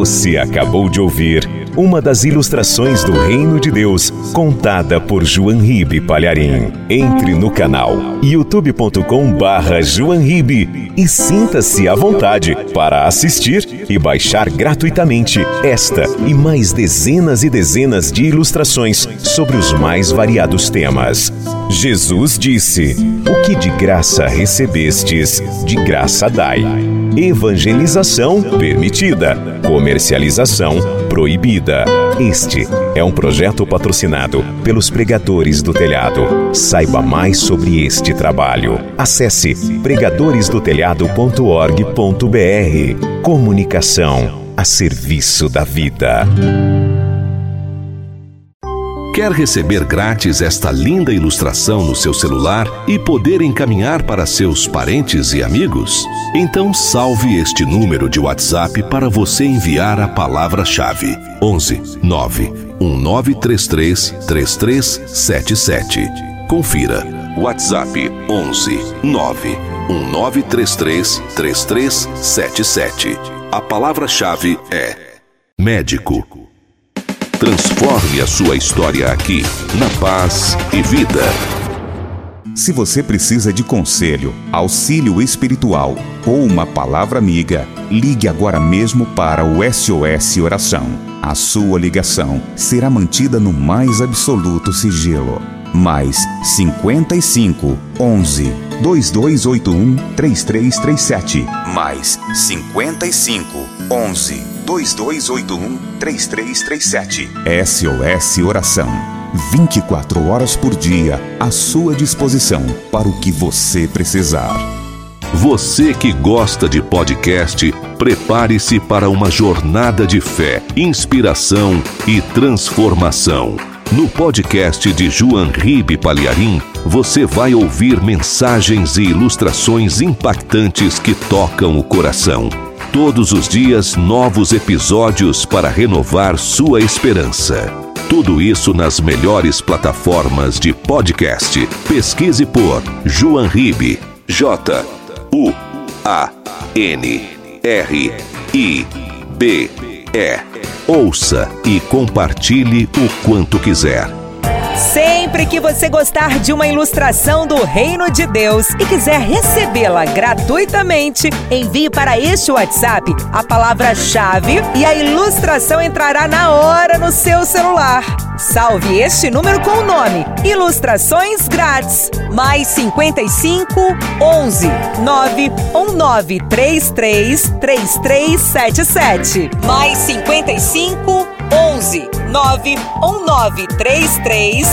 Você acabou de ouvir uma das ilustrações do Reino de Deus, contada por João Ribe Palharim. Entre no canal youtube.com/João Ribe e sinta-se à vontade para assistir e baixar gratuitamente esta e mais dezenas e dezenas de ilustrações sobre os mais variados temas. Jesus disse: "O que de graça recebestes, de graça dai." Evangelização permitida, comercialização proibida. Este é um projeto patrocinado pelos Pregadores do Telhado. Saiba mais sobre este trabalho. Acesse pregadoresdotelhado.org.br. Comunicação a serviço da vida. Quer receber grátis esta linda ilustração no seu celular e poder encaminhar para seus parentes e amigos? Então salve este número de WhatsApp para você enviar a palavra-chave: 11 9 1933 3377. Confira. WhatsApp 11 9 1933 3377. A palavra-chave é médico. Transforme a sua história aqui, na Paz e Vida. Se você precisa de conselho, auxílio espiritual ou uma palavra amiga, ligue agora mesmo para o SOS Oração. A sua ligação será mantida no mais absoluto sigilo. Mais 55 11 2281 3337. Mais 55 11 2281 3337. SOS Oração. 24 horas por dia à sua disposição para o que você precisar. Você que gosta de podcast, prepare-se para uma jornada de fé, inspiração e transformação. No podcast de João Ribe Palharim, você vai ouvir mensagens e ilustrações impactantes que tocam o coração. Todos os dias, novos episódios para renovar sua esperança. Tudo isso nas melhores plataformas de podcast. Pesquise por João Ribe. JUANRIBE. Ouça e compartilhe o quanto quiser. Sempre que você gostar de uma ilustração do Reino de Deus e quiser recebê-la gratuitamente, envie para este WhatsApp a palavra-chave e a ilustração entrará na hora no seu celular. Salve este número com o nome Ilustrações Grátis. Mais 55 11 91933 3377. Mais 55 11 91933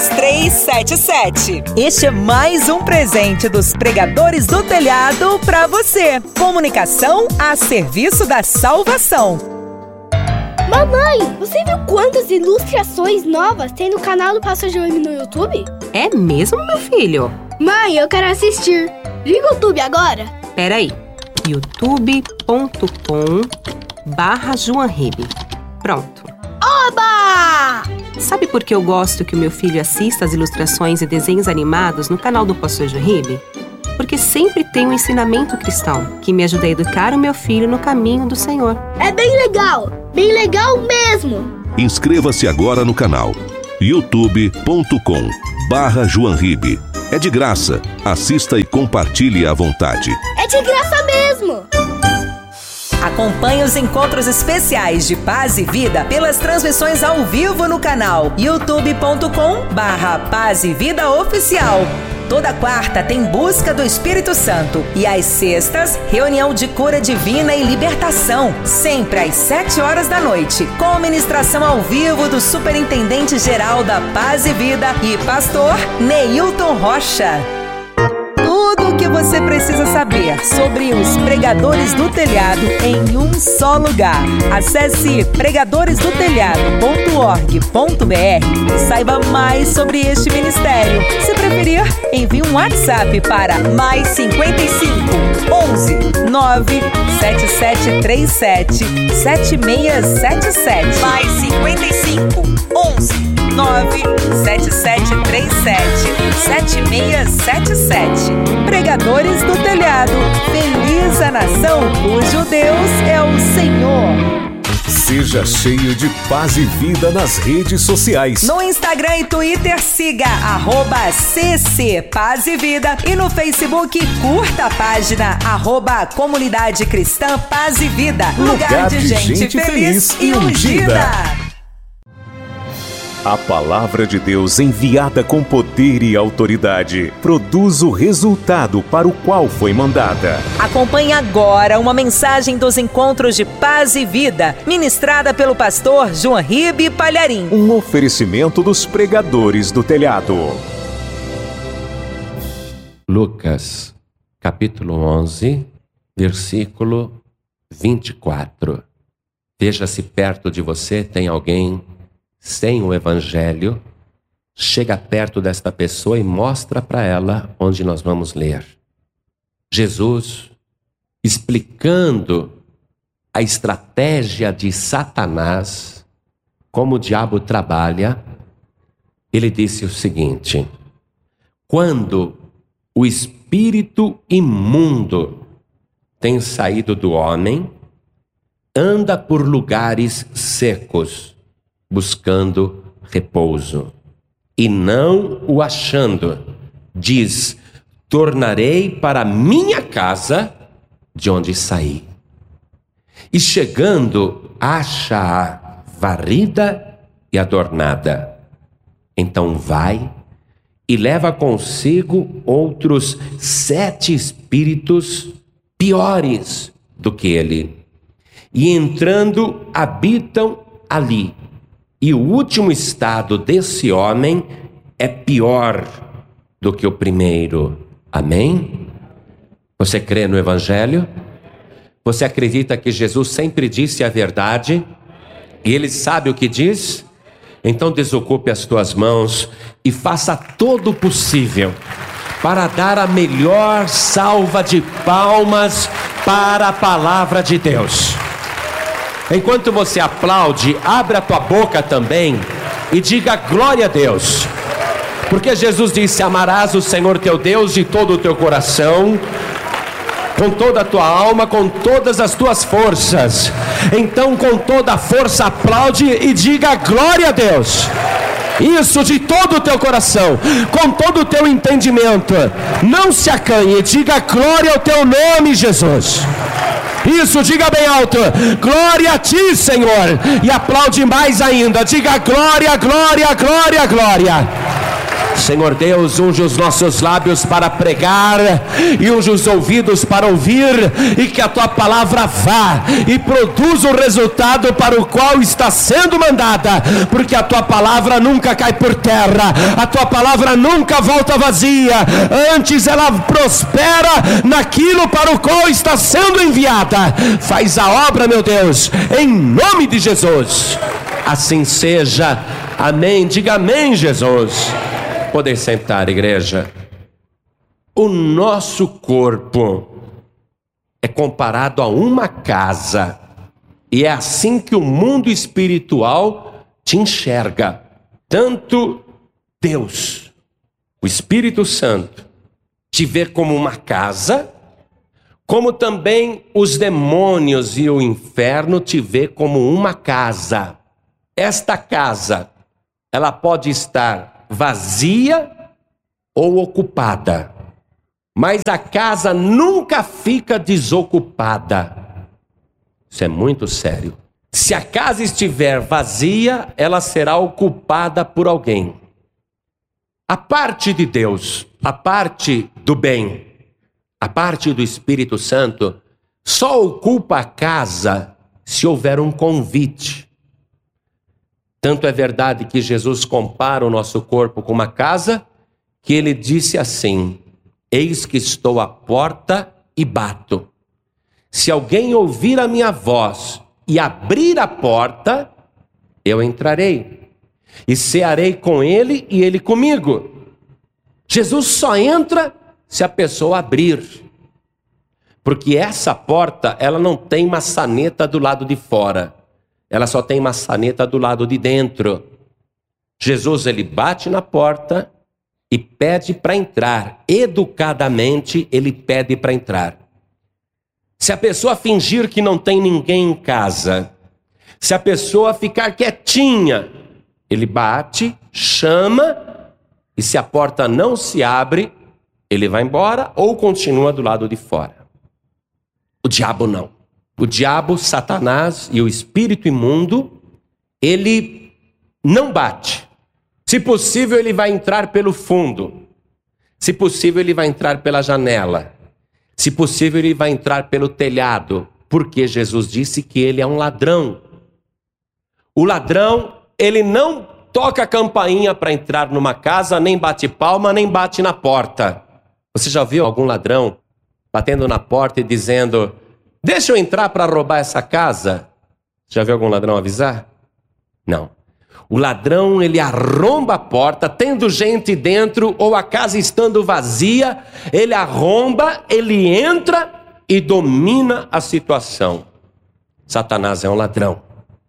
3377. Este é mais um presente dos Pregadores do Telhado para você. Comunicação a serviço da salvação. Mamãe, você viu quantas ilustrações novas tem no canal do Pastor João no YouTube? É mesmo, meu filho? Mãe, eu quero assistir. Liga o YouTube agora. Peraí. youtube.com/João Ribe. Pronto. Oba! Sabe por que eu gosto que o meu filho assista as ilustrações e desenhos animados no canal do Pastor João Ribe? Porque sempre tem um ensinamento cristão que me ajuda a educar o meu filho no caminho do Senhor. É bem legal mesmo. Inscreva-se agora no canal youtube.com/João Ribe. É de graça. Assista e compartilhe à vontade. É de graça mesmo. Acompanhe os encontros especiais de Paz e Vida pelas transmissões ao vivo no canal youtube.com/Paz e Vida Oficial. Toda quarta tem Busca do Espírito Santo e às sextas, reunião de cura divina e libertação, sempre às 7 horas da noite, com ministração ao vivo do Superintendente Geral da Paz e Vida e pastor Neilton Rocha. Tudo o que você precisa saber sobre os Pregadores do Telhado em um só lugar. Acesse pregadoresdotelhado.org.br e saiba mais sobre este ministério. Se preferir, envie um WhatsApp para mais 55 11 97737 7677. Mais 55 11 97737 7677. Pregadores do Telhado. Feliz a nação cujo Deus é o Senhor. Seja cheio de paz e vida nas redes sociais. No Instagram e Twitter, siga @CC Paz e Vida. E no Facebook, curta a página @Comunidade Cristã Paz e Vida. Lugar de gente feliz e ungida. A palavra de Deus enviada com poder e autoridade produz o resultado para o qual foi mandada. Acompanhe agora uma mensagem dos Encontros de Paz e Vida, ministrada pelo pastor João Ribe Palharim. Um oferecimento dos pregadores do telhado. Lucas, capítulo 11, versículo 24. Veja se perto de você tem alguém sem o evangelho. Chega perto desta pessoa e mostra para ela onde nós vamos ler. Jesus, explicando a estratégia de Satanás, como o diabo trabalha, ele disse o seguinte: quando o espírito imundo tem saído do homem, anda por lugares secos, buscando repouso, e não o achando, diz: tornarei para minha casa de onde saí. E chegando, acha-a varrida e adornada. Então vai e leva consigo outros 7 espíritos piores do que ele, e entrando habitam ali. E o último estado desse homem é pior do que o primeiro. Amém? Você crê no Evangelho? Você acredita que Jesus sempre disse a verdade? E Ele sabe o que diz? Então desocupe as tuas mãos e faça todo o possível para dar a melhor salva de palmas para a palavra de Deus. Enquanto você aplaude, abre a tua boca também e diga glória a Deus. Porque Jesus disse: amarás o Senhor teu Deus de todo o teu coração, com toda a tua alma, com todas as tuas forças. Então, com toda a força, aplaude e diga glória a Deus. Isso, de todo o teu coração, com todo o teu entendimento. Não se acanhe, diga glória ao teu nome, Jesus. Isso, diga bem alto: glória a ti, Senhor. E aplaude mais ainda, diga glória, glória, glória, glória. Senhor Deus, unge os nossos lábios para pregar e unge os ouvidos para ouvir, e que a tua palavra vá e produza o resultado para o qual está sendo mandada, porque a tua palavra nunca cai por terra, a tua palavra nunca volta vazia, antes ela prospera naquilo para o qual está sendo enviada. Faz a obra, meu Deus, em nome de Jesus. Assim seja. Amém. Diga amém, Jesus. Podem sentar, igreja. O nosso corpo é comparado a uma casa, e é assim que o mundo espiritual te enxerga. Tanto Deus, o Espírito Santo, te vê como uma casa, como também os demônios e o inferno te vê como uma casa. Esta casa, ela pode estar vazia ou ocupada, mas a casa nunca fica desocupada. Isso é muito sério. Se a casa estiver vazia, ela será ocupada por alguém. A parte de Deus, a parte do bem, a parte do Espírito Santo, só ocupa a casa se houver um convite. Tanto é verdade que Jesus compara o nosso corpo com uma casa, que ele disse assim: eis que estou à porta e bato. Se alguém ouvir a minha voz e abrir a porta, eu entrarei e cearei com ele e ele comigo. Jesus só entra se a pessoa abrir, porque essa porta, ela não tem maçaneta do lado de fora, ela só tem maçaneta do lado de dentro. Jesus, ele bate na porta e pede para entrar. Educadamente, ele pede para entrar. Se a pessoa fingir que não tem ninguém em casa, Se a pessoa ficar quietinha, ele bate, chama, e se a porta não se abre, ele vai embora ou continua do lado de fora. O diabo não. O diabo, Satanás e o espírito imundo, ele não bate. Se possível, ele vai entrar pelo fundo. Se possível, ele vai entrar pela janela. Se possível, ele vai entrar pelo telhado, porque Jesus disse que ele é um ladrão. O ladrão, ele não toca a campainha para entrar numa casa, nem bate palma, nem bate na porta. Você já viu algum ladrão batendo na porta e dizendo: deixa eu entrar para roubar essa casa? Já viu algum ladrão avisar? Não. O ladrão, ele arromba a porta, tendo gente dentro ou a casa estando vazia, ele arromba, ele entra e domina a situação. Satanás é um ladrão.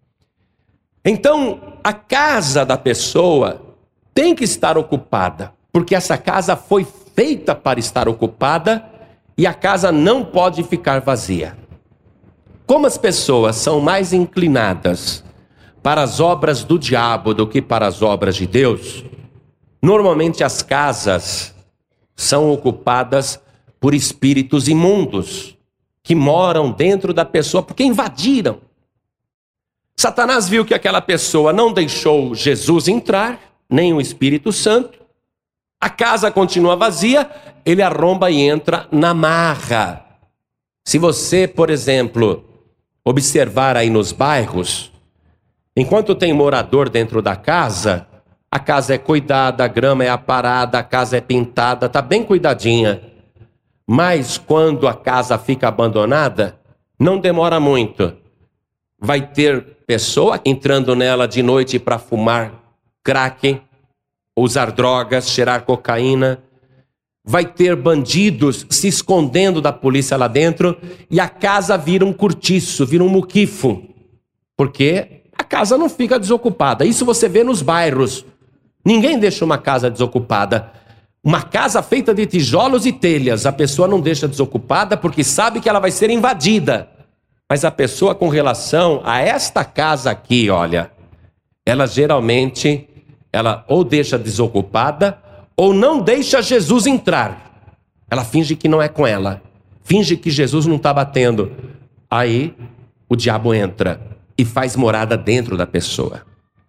Então, a casa da pessoa tem que estar ocupada, porque essa casa foi feita para estar ocupada e a casa não pode ficar vazia. Como as pessoas são mais inclinadas para as obras do diabo do que para as obras de Deus, normalmente as casas são ocupadas por espíritos imundos que moram dentro da pessoa porque invadiram. Satanás viu que aquela pessoa não deixou Jesus entrar, nem o Espírito Santo. A casa continua vazia, ele arromba e entra na marra. Se você, por exemplo, observar aí nos bairros, enquanto tem morador dentro da casa, a casa é cuidada, a grama é aparada, a casa é pintada, está bem cuidadinha. Mas quando a casa fica abandonada, não demora muito. Vai ter pessoa entrando nela de noite para fumar crack, usar drogas, cheirar cocaína. Vai ter bandidos se escondendo da polícia lá dentro e a casa vira um cortiço, vira um muquifo. Porque a casa não fica desocupada. Isso você vê nos bairros. Ninguém deixa uma casa desocupada. Uma casa feita de tijolos e telhas, a pessoa não deixa desocupada porque sabe que ela vai ser invadida. Mas a pessoa com relação a esta casa aqui, olha, ela geralmente, ela ou deixa desocupada ou não deixa Jesus entrar. Ela finge que não é com ela. Finge que Jesus não está batendo. Aí o diabo entra e faz morada dentro da pessoa.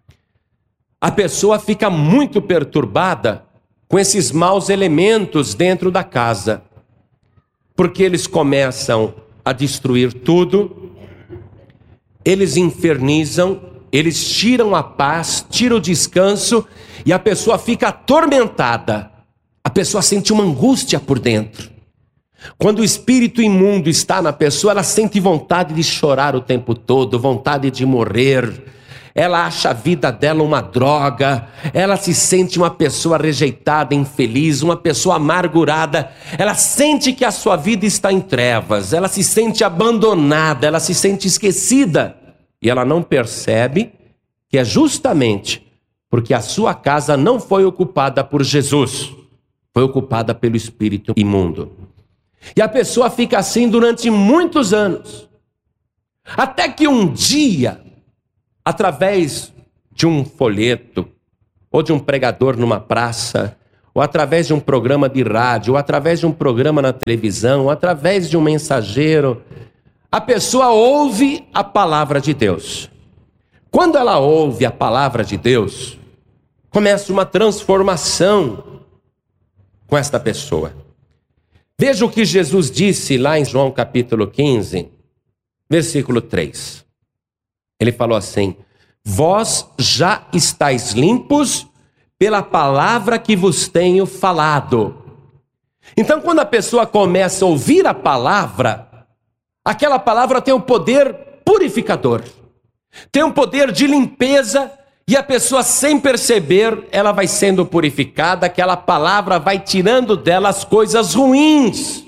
A pessoa fica muito perturbada com esses maus elementos dentro da casa. Porque eles começam a destruir tudo, eles infernizam, eles tiram a paz, tiram o descanso e a pessoa fica atormentada. A pessoa sente uma angústia por dentro. Quando o espírito imundo está na pessoa, ela sente vontade de chorar o tempo todo, vontade de morrer. Ela acha a vida dela uma droga, ela se sente uma pessoa rejeitada, infeliz, uma pessoa amargurada. Ela sente que a sua vida está em trevas, ela se sente abandonada, ela se sente esquecida. E ela não percebe que é justamente porque a sua casa não foi ocupada por Jesus, foi ocupada pelo espírito imundo. E a pessoa fica assim durante muitos anos, até que um dia, através de um folheto, ou de um pregador numa praça, ou através de um programa de rádio, ou através de um programa na televisão, ou através de um mensageiro, a pessoa ouve a palavra de Deus. Quando ela ouve a palavra de Deus, começa uma transformação com esta pessoa. Veja o que Jesus disse lá em João capítulo 15, versículo 3. Ele falou assim: vós já estáis limpos pela palavra que vos tenho falado. Então, quando a pessoa começa a ouvir a palavra, aquela palavra tem um poder purificador, tem um poder de limpeza, e a pessoa, sem perceber, ela vai sendo purificada, aquela palavra vai tirando dela as coisas ruins.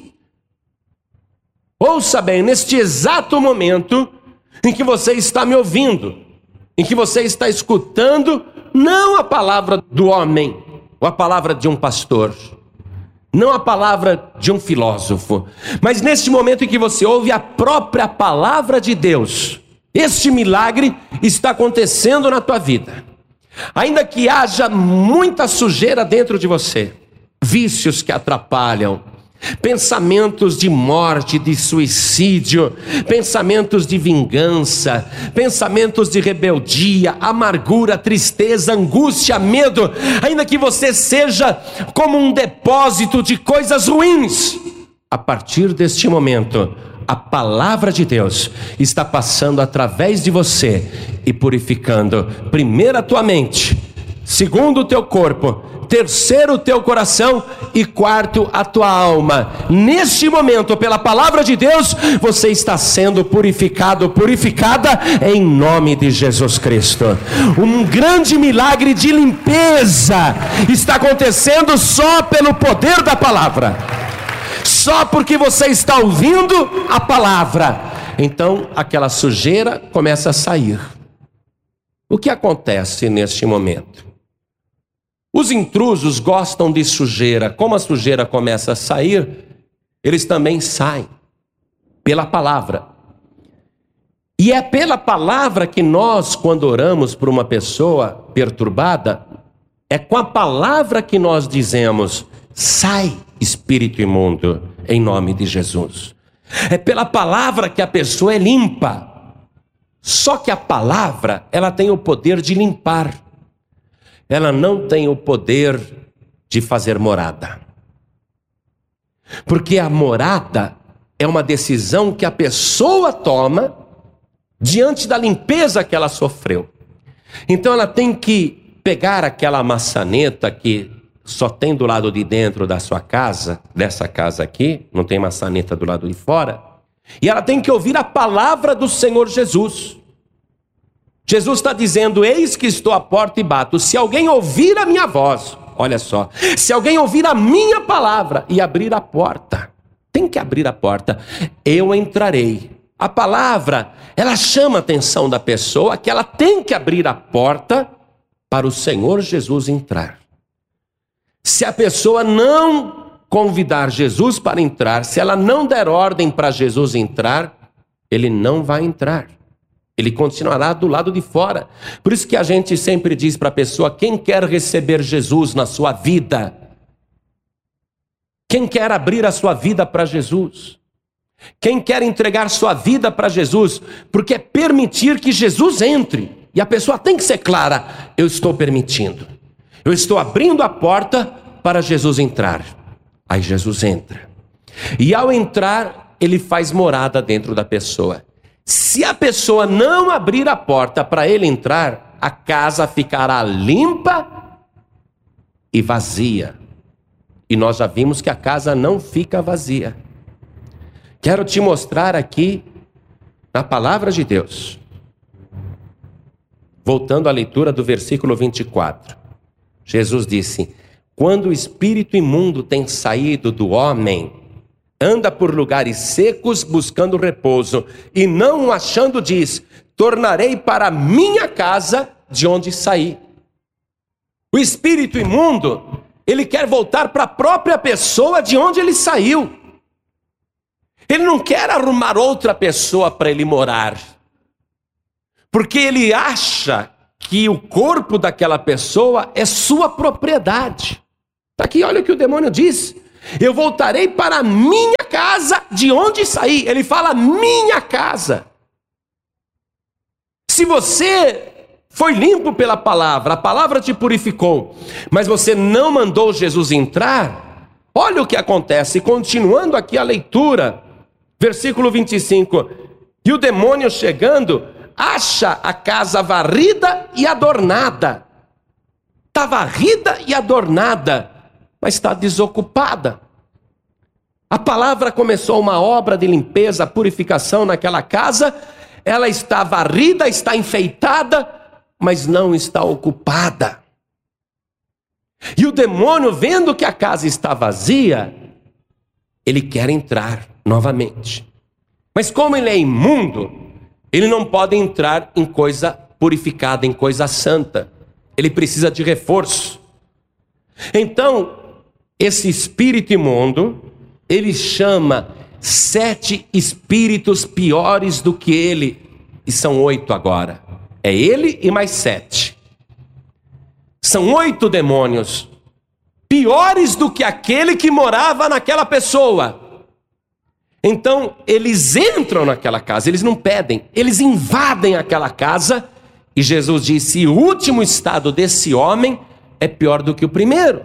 Ouça bem, neste exato momento em que você está me ouvindo, em que você está escutando, não a palavra do homem, ou a palavra de um pastor, não a palavra de um filósofo, mas neste momento em que você ouve a própria palavra de Deus, Este milagre está acontecendo na tua vida. Ainda que haja muita sujeira dentro de você, vícios que atrapalham, pensamentos de morte, de suicídio, pensamentos de vingança, pensamentos de rebeldia, amargura, tristeza, angústia, medo, ainda que você seja como um depósito de coisas ruins, a partir deste momento, a palavra de Deus está passando através de você e purificando, primeiro a tua mente, segundo o teu corpo, terceiro o teu coração e quarto a tua alma. Neste momento, pela palavra de Deus, você está sendo purificado, purificada em nome de Jesus Cristo. Um grande milagre de limpeza está acontecendo só pelo poder da palavra. Só porque você está ouvindo a palavra, então aquela sujeira começa a sair. O que acontece neste momento? Os intrusos gostam de sujeira. Como a sujeira começa a sair, eles também saem pela palavra. E é pela palavra que nós, quando oramos por uma pessoa perturbada, é com a palavra que nós dizemos: sai, espírito imundo, em nome de Jesus. É pela palavra que a pessoa é limpa. Só que a palavra, ela tem o poder de limpar. Ela não tem o poder de fazer morada. Porque a morada é uma decisão que a pessoa toma diante da limpeza que ela sofreu. Então ela tem que pegar aquela maçaneta que só tem do lado de dentro da sua casa, dessa casa aqui, não tem maçaneta do lado de fora, e ela tem que ouvir a palavra do Senhor Jesus. Jesus está dizendo: eis que estou à porta e bato, se alguém ouvir a minha voz, olha só, se alguém ouvir a minha palavra e abrir a porta, tem que abrir a porta, eu entrarei. A palavra, ela chama a atenção da pessoa que ela tem que abrir a porta para o Senhor Jesus entrar. Se a pessoa não convidar Jesus para entrar, se ela não der ordem para Jesus entrar, ele não vai entrar. Ele continuará do lado de fora. Por isso que a gente sempre diz para a pessoa: quem quer receber Jesus na sua vida? Quem quer abrir a sua vida para Jesus? Quem quer entregar sua vida para Jesus? Porque é permitir que Jesus entre. E a pessoa tem que ser clara: eu estou permitindo. Eu estou abrindo a porta para Jesus entrar. Aí Jesus entra. E ao entrar, ele faz morada dentro da pessoa. Se a pessoa não abrir a porta para ele entrar, a casa ficará limpa e vazia. E nós já vimos que a casa não fica vazia. Quero te mostrar aqui, na palavra de Deus, voltando à leitura do versículo 24. Jesus disse: quando o espírito imundo tem saído do homem, anda por lugares secos buscando repouso, e não o achando, diz: tornarei para minha casa de onde saí. O espírito imundo, ele quer voltar para a própria pessoa de onde ele saiu. Ele não quer arrumar outra pessoa para ele morar, porque ele acha que o corpo daquela pessoa é sua propriedade. Está aqui, olha o que o demônio diz: eu voltarei para a minha casa de onde saí. Ele fala minha casa. Se você foi limpo pela palavra, a palavra te purificou, mas você não mandou Jesus entrar, olha o que acontece. Continuando aqui a leitura, versículo 25: e o demônio chegando, acha a casa varrida e adornada. Está varrida e adornada, mas está desocupada. A palavra começou uma obra de limpeza, purificação naquela casa. Ela está varrida, está enfeitada, mas não está ocupada. E o demônio, vendo que a casa está vazia, ele quer entrar novamente. Mas como ele é imundo, ele não pode entrar em coisa purificada, em coisa santa. Ele precisa de reforço. Então, esse espírito imundo, ele chama 7 espíritos piores do que ele e são 8 agora. É ele e mais 7. São 8 demônios, piores do que aquele que morava naquela pessoa. Então, eles entram naquela casa, eles não pedem, eles invadem aquela casa. E Jesus disse: o último estado desse homem é pior do que o primeiro.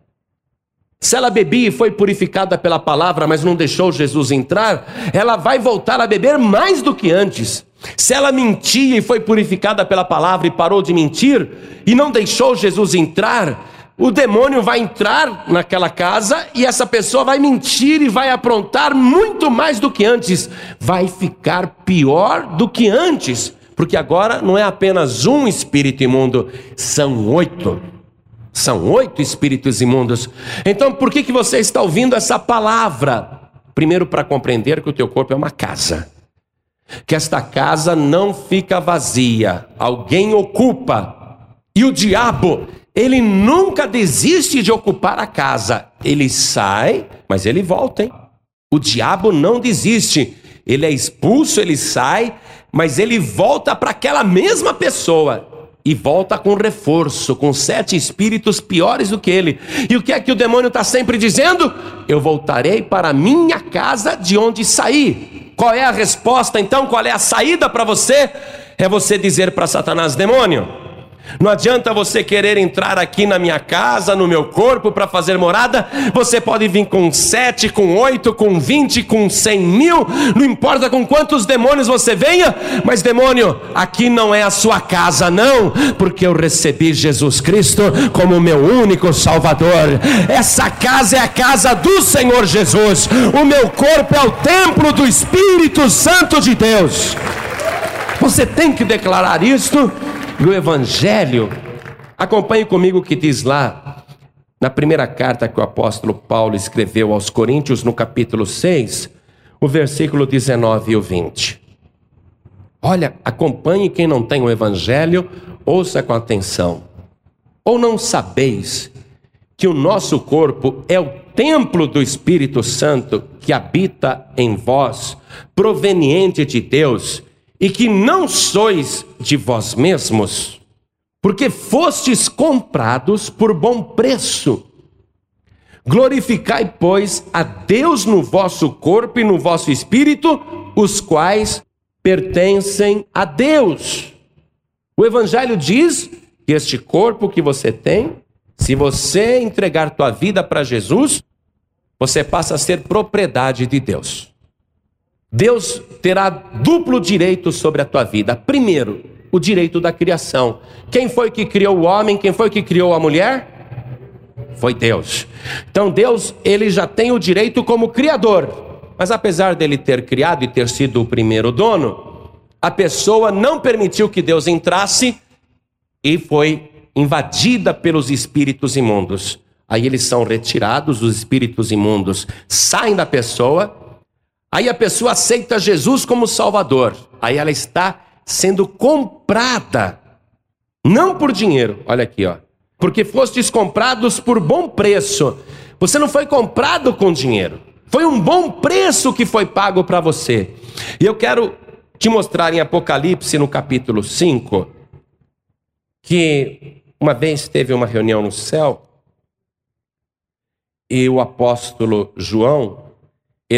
Se ela bebia e foi purificada pela palavra, mas não deixou Jesus entrar, ela vai voltar a beber mais do que antes. Se ela mentia e foi purificada pela palavra e parou de mentir, e não deixou Jesus entrar, o demônio vai entrar naquela casa e essa pessoa vai mentir e vai aprontar muito mais do que antes. Vai ficar pior do que antes, porque agora não é apenas um espírito imundo, são 8. São 8 espíritos imundos. Então por que você está ouvindo essa palavra? Primeiro, para compreender que o teu corpo é uma casa, que esta casa não fica vazia, alguém ocupa. E o diabo, ele nunca desiste de ocupar a casa. Ele sai, mas ele volta, hein? O diabo não desiste. Ele é expulso, ele sai, mas ele volta para aquela mesma pessoa. E volta com reforço, com 7 espíritos piores do que ele. E o que é que o demônio está sempre dizendo? Eu voltarei para a minha casa de onde saí. Qual é a resposta então? Qual é a saída para você? É você dizer para Satanás: demônio, não adianta você querer entrar aqui na minha casa, no meu corpo, para fazer morada. Você pode vir com 7, com 8, com 20, com 100 mil. Não importa com quantos demônios você venha. Mas demônio, aqui não é a sua casa não, porque eu recebi Jesus Cristo como meu único Salvador. Essa casa é a casa do Senhor Jesus. O meu corpo é o templo do Espírito Santo de Deus. Você tem que declarar isto. E o Evangelho, acompanhe comigo o que diz lá, na primeira carta que o apóstolo Paulo escreveu aos Coríntios, no capítulo 6, o versículo 19 e o 20. Olha, acompanhe quem não tem o Evangelho, ouça com atenção. Ou não sabeis que o nosso corpo é o templo do Espírito Santo que habita em vós, proveniente de Deus, e que não sois de vós mesmos, porque fostes comprados por bom preço. Glorificai, pois, a Deus no vosso corpo e no vosso espírito, os quais pertencem a Deus. O Evangelho diz que este corpo que você tem, se você entregar tua vida para Jesus, você passa a ser propriedade de Deus. Deus terá duplo direito sobre a tua vida. Primeiro, o direito da criação. Quem foi que criou o homem? Quem foi que criou a mulher? Foi Deus. Então Deus, ele já tem o direito como criador. Mas apesar dele ter criado e ter sido o primeiro dono, a pessoa não permitiu que Deus entrasse e foi invadida pelos espíritos imundos. Aí eles são retirados, os espíritos imundos saem da pessoa. Aí a pessoa aceita Jesus como Salvador. Aí ela está sendo comprada, não por dinheiro, olha aqui, ó. Porque fostes comprados por bom preço. Você não foi comprado com dinheiro. Foi um bom preço que foi pago para você. E eu quero te mostrar em Apocalipse, no capítulo 5, que uma vez teve uma reunião no céu, e o apóstolo João,